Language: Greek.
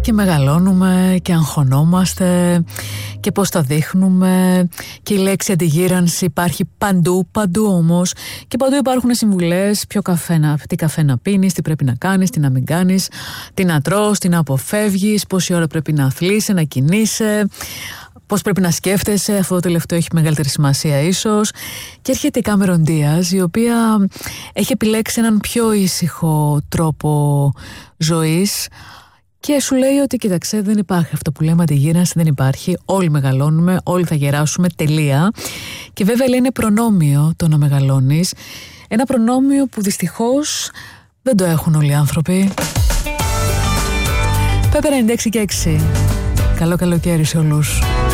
Και μεγαλώνουμε και αγχωνόμαστε και πώς τα δείχνουμε και η λέξη αντιγύρανση υπάρχει παντού όμως και παντού υπάρχουν συμβουλές τι καφέ να πίνεις, τι πρέπει να κάνεις, τι να μην κάνεις, τι να τρως, τι να αποφεύγεις, πόση ώρα πρέπει να αθλείσαι, να κινείσαι, πώς πρέπει να σκέφτεσαι. Αυτό το τελευταίο έχει μεγαλύτερη σημασία ίσως. Και έρχεται η Κάμερον Ντίαζ, η οποία έχει επιλέξει έναν πιο ήσυχο τρόπο ζωής και σου λέει ότι κοίταξε, δεν υπάρχει αυτό που λέμε αντιγύρανση, δεν υπάρχει. Όλοι μεγαλώνουμε, όλοι θα γεράσουμε, τελεία. Και βέβαια λέει είναι προνόμιο το να μεγαλώνεις. Ένα προνόμιο που δυστυχώς δεν το έχουν όλοι οι άνθρωποι. Πέπερα 96 και 6. Καλό καλοκαίρι σε όλους.